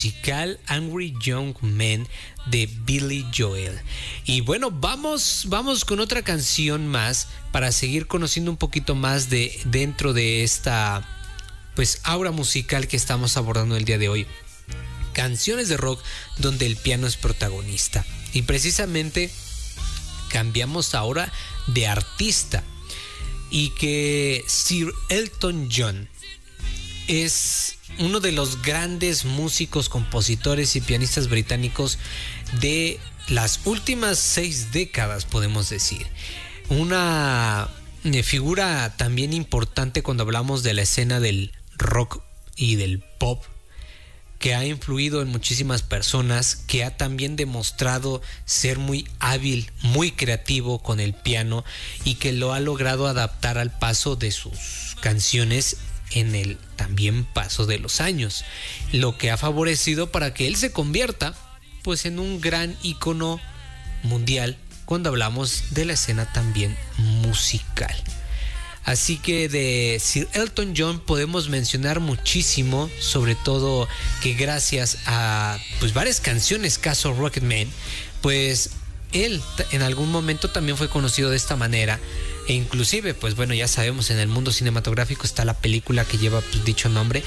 musical Angry Young Men de Billy Joel. Y bueno, vamos con otra canción más para seguir conociendo un poquito más de dentro de esta pues aura musical que estamos abordando el día de hoy. Canciones de rock donde el piano es protagonista. Y precisamente cambiamos ahora de artista y que Sir Elton John es uno de los grandes músicos, compositores y pianistas británicos de las últimas 6 décadas, podemos decir. Una figura también importante cuando hablamos de la escena del rock y del pop, que ha influido en muchísimas personas, que ha también demostrado ser muy hábil, muy creativo con el piano y que lo ha logrado adaptar al paso de sus canciones en el también paso de los años, lo que ha favorecido para que él se convierta pues en un gran ícono mundial cuando hablamos de la escena también musical. Así que de Sir Elton John podemos mencionar muchísimo, sobre todo que gracias a pues varias canciones, caso Rocketman, pues él en algún momento también fue conocido de esta manera. E inclusive, pues bueno, ya sabemos, en el mundo cinematográfico está la película que lleva pues, dicho nombre.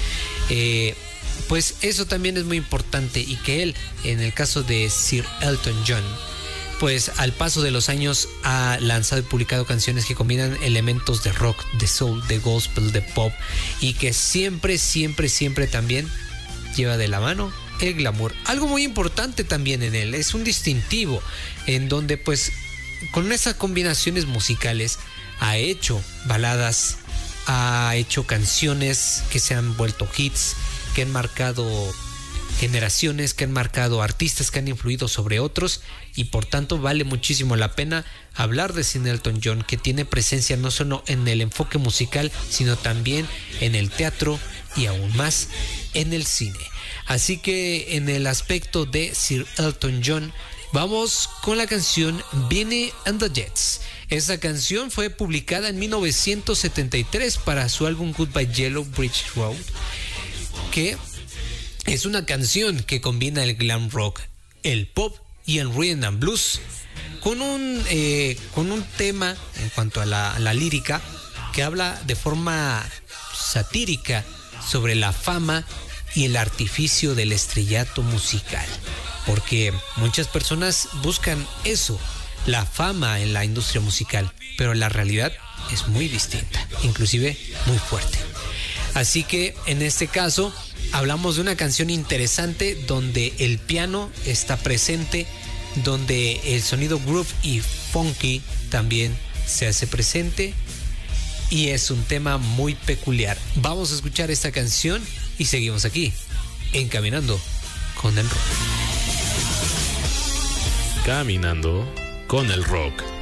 Pues eso también es muy importante, y que él, en el caso de Sir Elton John, pues al paso de los años ha lanzado y publicado canciones que combinan elementos de rock, de soul, de gospel, de pop, y que siempre también lleva de la mano el glamour. Algo muy importante también en él, es un distintivo en donde pues con esas combinaciones musicales ha hecho baladas, ha hecho canciones que se han vuelto hits, que han marcado generaciones, que han marcado artistas, que han influido sobre otros, y por tanto vale muchísimo la pena hablar de Sir Elton John, que tiene presencia no solo en el enfoque musical, sino también en el teatro y aún más en el cine. Así que en el aspecto de Sir Elton John, vamos con la canción Bennie and the Jets. Esa canción fue publicada en 1973 para su álbum Goodbye Yellow Brick Road, que es una canción que combina el glam rock, el pop y el rhythm and blues con un tema en cuanto a la lírica que habla de forma satírica sobre la fama y el artificio del estrellato musical, porque muchas personas buscan eso, la fama en la industria musical, pero la realidad es muy distinta, inclusive muy fuerte. Así que en este caso hablamos de una canción interesante donde el piano está presente, donde el sonido groove y funky también se hace presente, y es un tema muy peculiar. Vamos a escuchar esta canción y seguimos aquí en Caminando con el Rock. Caminando con el Rock.